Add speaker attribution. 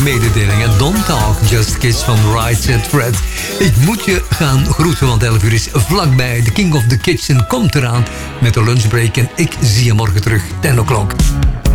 Speaker 1: Mededelingen. Don't Talk, Just Kiss van Right Said Fred. Ik moet je gaan groeten, want 11 uur is vlakbij. The King of the Kitchen komt eraan met de lunchbreak. En ik zie je morgen terug, 10 o'clock.